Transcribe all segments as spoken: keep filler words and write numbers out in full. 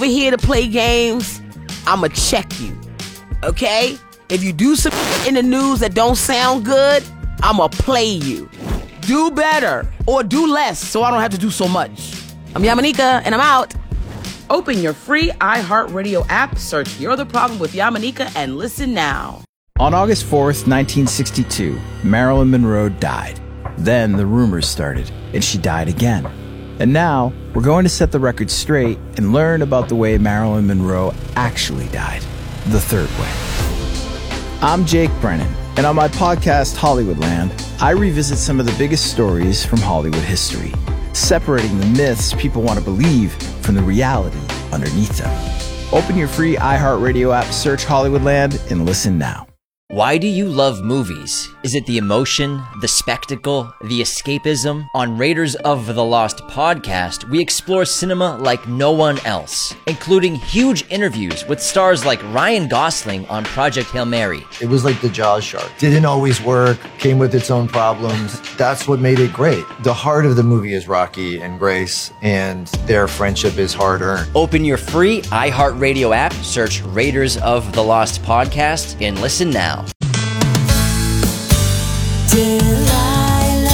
over here to play games, I'ma check you. Okay? If you do some in the news that don't sound good, I'ma play you. Do better or do less so I don't have to do so much. I'm Yamanika and I'm out. Open your free iHeartRadio app, search You're the Problem with Yamanika, and listen now. On August fourth, nineteen sixty-two, Marilyn Monroe died. Then the rumors started, and she died again. And now, we're going to set the record straight and learn about the way Marilyn Monroe actually died. The third way. I'm Jake Brennan, and on my podcast, Hollywoodland, I revisit some of the biggest stories from Hollywood history, separating the myths people want to believe from the reality underneath them. Open your free iHeartRadio app, search Hollywoodland, and listen now. Why do you love movies? Is it the emotion, the spectacle, the escapism? On Raiders of the Lost podcast, we explore cinema like no one else, including huge interviews with stars like Ryan Gosling on Project Hail Mary. It was like the Jaws shark. Didn't always work, came with its own problems. That's what made it great. The heart of the movie is Rocky and Grace, and their friendship is hard-earned. Open your free iHeartRadio app, search Raiders of the Lost podcast, and listen now. Delilah.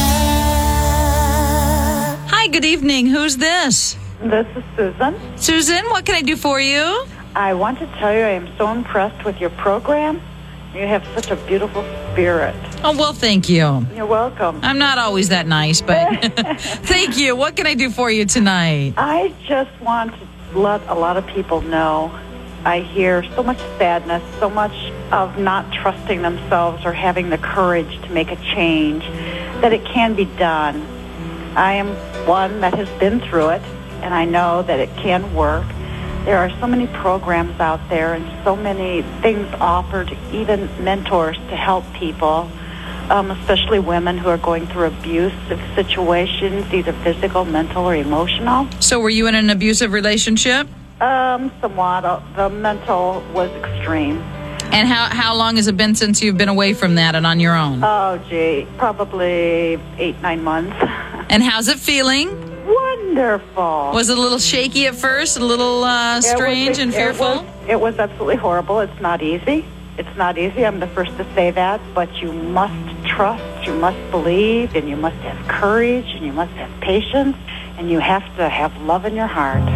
Hi, good evening. Who's this? This is Susan. Susan, what can I do for you? I want to tell you I am so impressed with your program. You have such a beautiful spirit. Oh, well, thank you. You're welcome. I'm not always that nice, but thank you. What can I do for you tonight? I just want to let a lot of people know I hear so much sadness, so much of not trusting themselves or having the courage to make a change, that it can be done. I am one that has been through it, and I know that it can work. There are so many programs out there and so many things offered, even mentors to help people, um, especially women who are going through abusive situations, either physical, mental, or emotional. So were you in an abusive relationship? Um, somewhat. Uh, the mental was extreme. And how, how long has it been since you've been away from that and on your own? Oh, gee, probably eight, nine months. And how's it feeling? Wonderful. Was it a little shaky at first, a little uh, strange was, and it fearful? Was, it was absolutely horrible. It's not easy. It's not easy. I'm the first to say that. But you must trust, you must believe, and you must have courage, and you must have patience, and you have to have love in your heart.